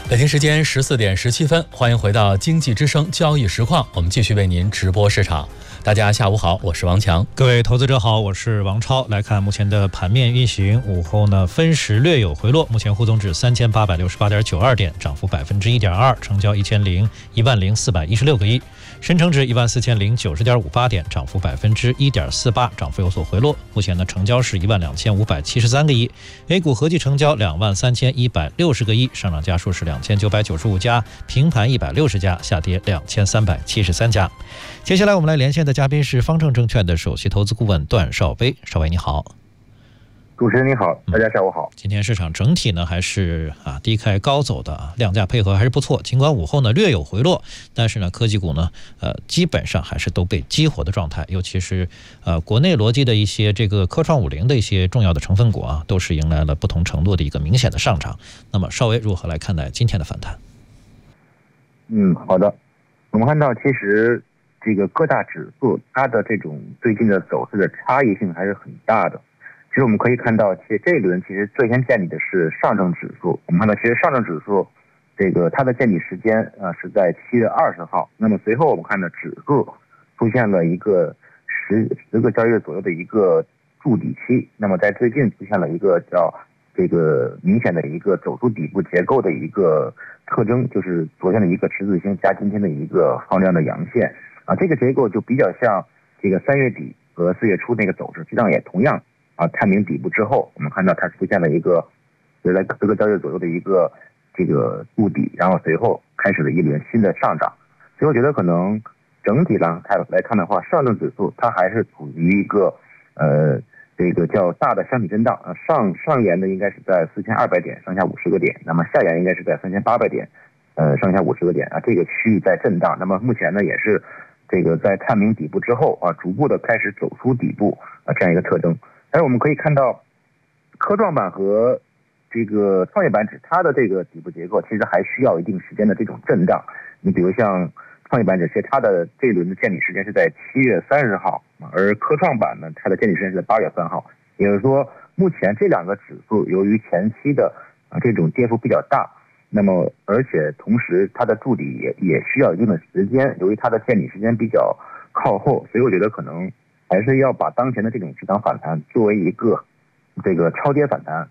北京时间14点17分，欢迎回到经济之声交易实况，我们继续为您直播市场。大家下午好，我是王强。 各位投资者好，我是王超。来看目前的盘面运行，午后呢分时略有回落，目前沪综指3868.92点，涨幅1.2%，成交10416个亿。深成指14090.58点，涨幅1.48%，涨幅有所回落。目前呢成交是12573个亿。A 股合计成交23160个亿，上涨家数是2995家，平盘160家，下跌2373家。接下来我们来连线的嘉宾是方正证券的首席投资顾问段绍威。绍威你好。 主持人你好，大家下午好。 今天市场整体呢还是低开高走的，量价配合还是不错。尽管午后呢略有回落，但是呢科技股呢基本上还是都被激活的状态，尤其是国内逻辑的一些这个科创50的一些重要的成分股都是迎来了不同程度的一个明显的上涨。那么绍威如何来看待今天的反弹？ 好的。我们看到其实这个各大指数它的这种最近的走势的差异性还是很大的。其实我们可以看到，其实这一轮其实最先见底的是上证指数。我们看到，其实上证指数这个它的见底时间是在7月20号。那么随后我们看到指数出现了一个10个交易日左右的一个筑底期。那么在最近出现了一个叫这个明显的一个走出底部结构的一个特征，就是昨天的一个十字星加今天的一个放量的阳线这个结构就比较像这个3月底和4月初那个走势，实际上也同样探明底部之后，我们看到它出现了一个在10个交易日左右的一个这个筑底，然后随后开始了一轮新的上涨。所以我觉得可能整体来看的话，上证指数它还是处于一个这个叫大的箱体震荡上沿的应该是在4200点上下50个点，那么下沿应该是在3800点上下50个点这个区域在震荡。那么目前呢也是这个在探明底部之后逐步的开始走出底部这样一个特征。但是我们可以看到，科创板和这个创业板指它的这个底部结构其实还需要一定时间的这种震荡。你比如像创业板指，其实它的这一轮的见底时间是在7月30号，而科创板呢，它的见底时间是在8月3号。也就是说，目前这两个指数由于前期的这种跌幅比较大，那么而且同时它的筑底也需要一定的时间，由于它的见底时间比较靠后，所以我觉得可能还是要把当前的这种市场反弹作为一个这个超跌反弹